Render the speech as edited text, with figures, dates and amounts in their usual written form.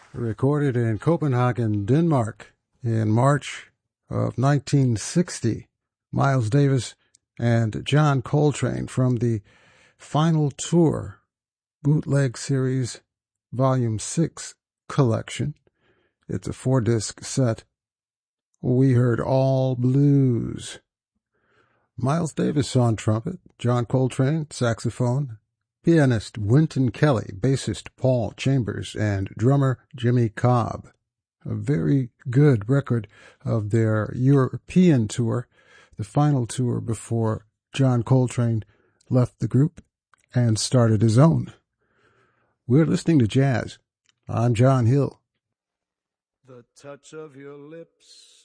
recorded in Copenhagen, Denmark in March of 1960. Miles Davis and John Coltrane from the Final Tour Bootleg Series Volume 6 collection. It's a 4-disc set. We heard All Blues. Miles Davis on trumpet, John Coltrane, saxophone, pianist Wynton Kelly, bassist Paul Chambers, and drummer Jimmy Cobb. A very good record of their European tour, the final tour before John Coltrane left the group and started his own. We're listening to jazz. I'm John Hill. The touch of your lips